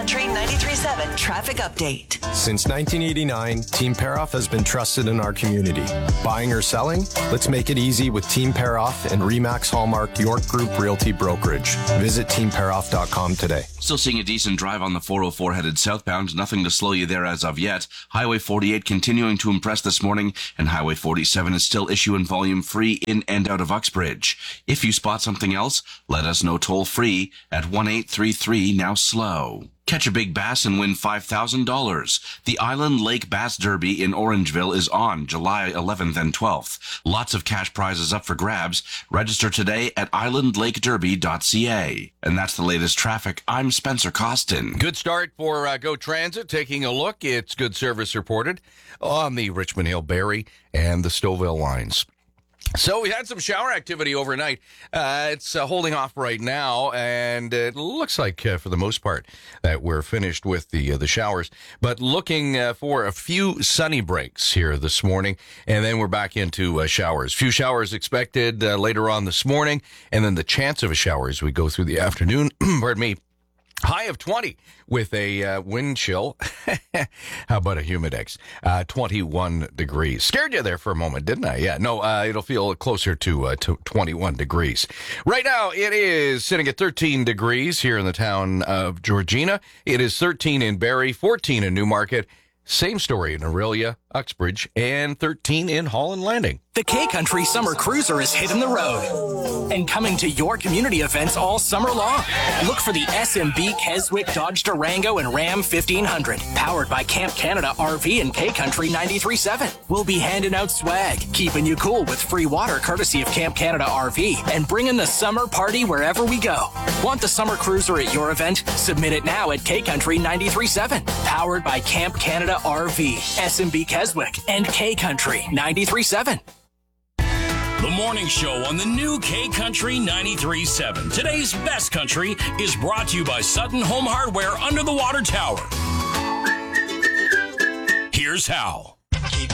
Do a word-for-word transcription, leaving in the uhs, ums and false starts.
Country ninety-three point seven traffic update. Since nineteen eighty-nine, Team Paroff has been trusted in our community. Buying or selling? Let's make it easy with Team Paroff and Remax Hallmark York Group Realty Brokerage. Visit team paroff dot com today. Still seeing a decent drive on the four oh four headed southbound. Nothing to slow you there as of yet. Highway forty-eight continuing to impress this morning, and Highway forty-seven is still issue and volume free in and out of Uxbridge. If you spot something else, let us know toll free at one eight three three now slow. Catch a big bass and win five thousand dollars. The Island Lake Bass Derby in Orangeville is on July eleventh and twelfth. Lots of cash prizes up for grabs. Register today at island lake derby dot c a. And that's the latest traffic. I'm Spencer Costin. Good start for uh, Go Transit. Taking a look, it's good service reported on the Richmond Hill, Barrie, and the Stouffville lines. So we had some shower activity overnight. Uh, it's uh, holding off right now, and it looks like, uh, for the most part, that we're finished with the uh, the showers. But looking uh, for a few sunny breaks here this morning, and then we're back into uh, showers. Few showers expected uh, later on this morning, and then the chance of a shower as we go through the afternoon. Pardon me. High of twenty with a uh, wind chill. How about a humidex? Uh, twenty-one degrees. Scared you there for a moment, didn't I? Yeah, no, uh, it'll feel closer to, uh, to twenty-one degrees. Right now, it is sitting at thirteen degrees here in the town of Georgina. It is thirteen in Barrie, fourteen in Newmarket. Same story in Orillia, Uxbridge, and thirteen in Holland Landing. The K-Country Summer Cruiser is hitting the road and coming to your community events all summer long. Look for the S M B Keswick Dodge Durango and Ram fifteen hundred, powered by Camp Canada R V and K-Country ninety-three point seven. We'll be handing out swag, keeping you cool with free water courtesy of Camp Canada R V, and bringing the summer party wherever we go. Want the Summer Cruiser at your event? Submit it now at K-Country ninety-three point seven, powered by Camp Canada R V, S M B Keswick, and K-Country ninety-three point seven. The morning show on the new K-Country ninety-three point seven. Today's best country is brought to you by Sutton Home Hardware under the water tower. Here's how.